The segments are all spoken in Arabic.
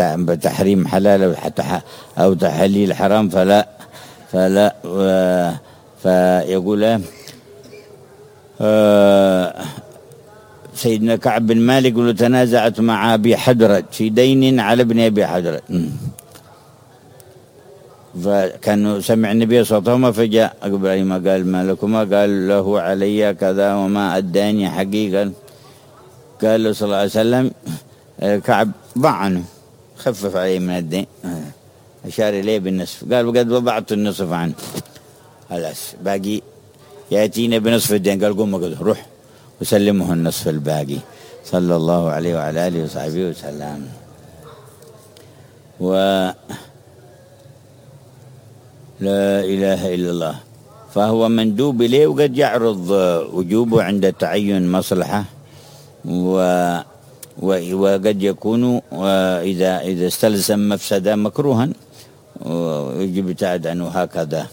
بتحريم حلال أو تحليل حرام فلا فيقول سيدنا كعب بن مالك يقول تنازعت مع أبي حدرد في دين على ابن أبي حدرد، فكان سمع النبي صلى الله عليه وسلم فجاء إبراهيم قال ما لكما؟ قال له علي كذا وما أداني حقيقة. قال له صلى الله عليه وسلم كعب ضع عنه، خفف عليه من الدين، أشار إليه بالنصف، قال وقد وضعت النصف عنه، خلاص باقي يأتينا بنصف الدين. قال قوم قد روح وسلمه النصف الباقي، صلى الله عليه وعلى آله وصحبه وسلم. لا إله إلا الله. فهو مندوب إليه، وقد يعرض وجوبه عند تعين مصلحة، وقد يكون إذا استلزم مفسدة مكروها ويجب ابتعاد عنه هكذا.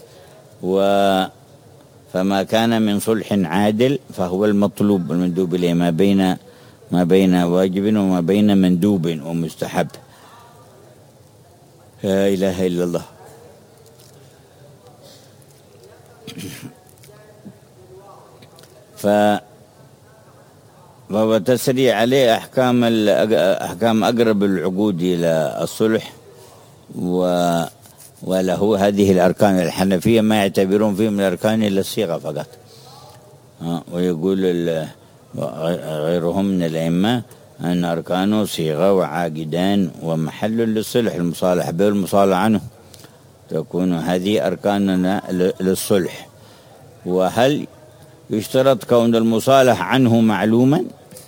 فما كان من صلح عادل فهو المطلوب المندوب إليه، ما بين واجب وما بين مندوب ومستحب. لا إله إلا الله. فهو تسري عليه أحكام أقرب العقود إلى الصلح، وله هذه الأركان. الحنفية ما يعتبرون فيه من الأركان إلا الصيغة فقط، ويقول غيرهم من الأئمة أن أركانه صيغة وعاقدان ومحل للصلح، المصالح به والمصالح عنه، تكون هذه أركاننا للصلح. وهل يشترط كون المصالح عنه معلوما؟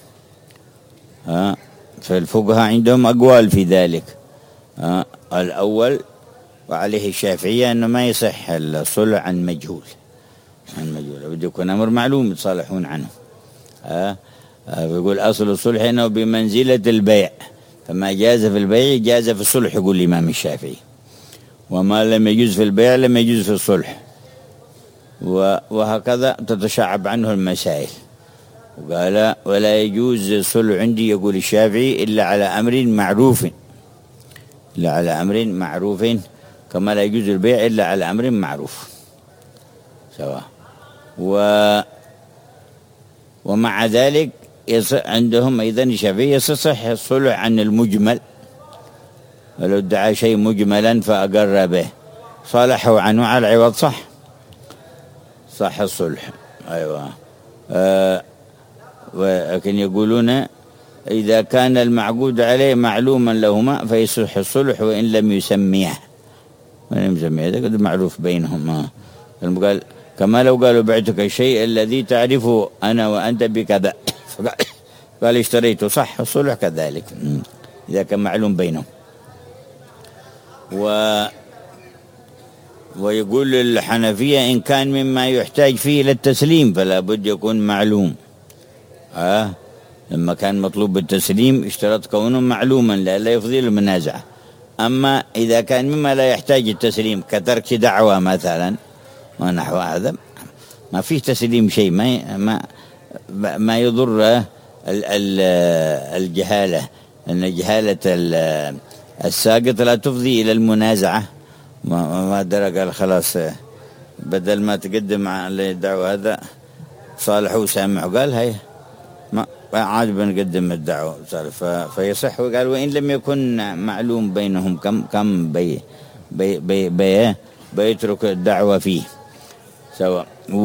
فالفقهاء عندهم أقوال في ذلك. الأول وعليه الشافعية أنه ما يصح الصلح عن مجهول، بده يكون أمر معلوم يتصالحون عنه. يقول أصل الصلح أنه بمنزلة البيع، فما جاز في البيع جاز في الصلح، يقول الإمام الشافعي، وما لم يجوز في البيع لم يجوز في الصلح، وهكذا تتشعب عنه المسائل. وقال ولا يجوز الصلح عندي، يقول الشافعي، إلا على أمر معروف، كما لا يجوز البيع إلا على أمر معروف سواء. ومع ذلك عندهم أيضا الشافعي يصح الصلح عن المجمل، ولو ادعى شيء مجملا فأقر به صالحه عنه على العوض، صح الصلح. أيوة. ولكن يقولون إذا كان المعقود عليه معلوما لهما فيصح الصلح وإن لم يسميه، هذا قد معروف بينهم. قال كما لو قالوا بعتك الشيء الذي تعرفه أنا وأنت بكذا، قال اشتريته، صح الصلح كذلك إذا كان معلوم بينهم. ويقول الحنفية إن كان مما يحتاج فيه إلى التسليم فلا بد يكون معلوم. لما كان مطلوب بالتسليم اشترط كونه معلوما لا يفضي المنازعة. أما إذا كان مما لا يحتاج التسليم كترك دعوة مثلا ونحو هذا، ما فيه تسليم شيء، ما يضر الجهالة، أن جهالة الساقط لا تفضي إلى المنازعة. ما درى، قال خلاص بدل ما تقدم على الدعوة هذا صالح وسامح، قال هاي ما عاد بنقدم الدعوة صالح، فيصح. وقال وإن لم يكن معلوم بينهم كم بيترك الدعوة فيه سواء.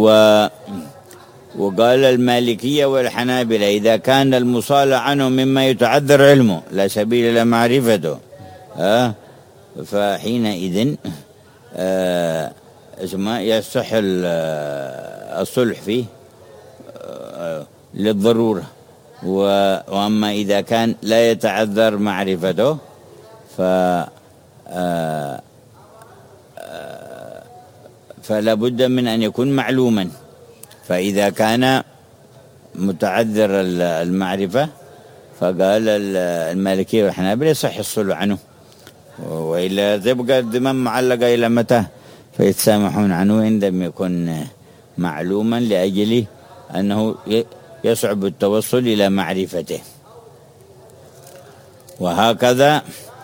وقال المالكية والحنابلة إذا كان المصالح عنه مما يتعذر علمه لا سبيل إلى معرفته، فحينئذ يصح الصلح فيه للضرورة. وأما إذا كان لا يتعذر معرفته فلا بد من أن يكون معلوما. فإذا كان متعذر المعرفة فقال المالكية والحنابلة يصح الصلح عنه، وإلا تبقى الذمم معلقة إلى متى؟ فيتسامحون عنه إن لم يكن معلوما، لأجل أنه يصعب التوصل إلى معرفته. وهكذا